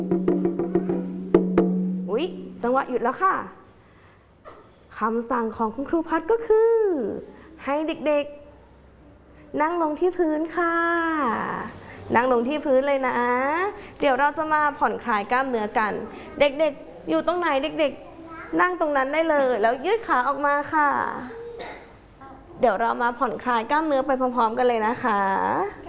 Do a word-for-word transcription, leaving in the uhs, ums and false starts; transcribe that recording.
อุ๊ยจังหวะหยุดแล้วค่ะคำสั่งของคุณครูพัดก็คือให้เด็กๆนั่งลงที่พื้นค่ะนั่งลงที่พื้นเลยนะเดี๋ยวเราจะมาผ่อนคลายกล้ามเนื้อกันเด็กๆอยู่ตรงไหนเด็กๆนั่งตรงนั้นได้เลยแล้วยืดขาออกมาค่ะเดี๋ยวเรามาผ่อนคลายกล้ามเนื้อไปพร้อมๆกันเลยนะคะ